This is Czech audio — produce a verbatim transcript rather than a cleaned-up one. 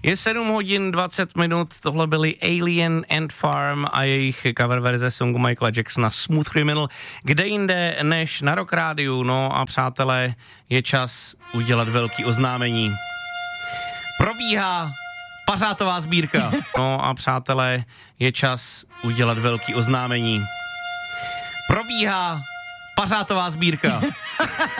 Je sedm hodin dvacet minut, tohle byly Alien and Farm a jejich cover verze songu Michaela Jacksona Smooth Criminal. Kde jinde než na Rock Rádiu? No a přátelé, je čas udělat velký oznámení. Probíhá pařátová sbírka. No a přátelé, je čas udělat velký oznámení. Probíhá pařátová sbírka.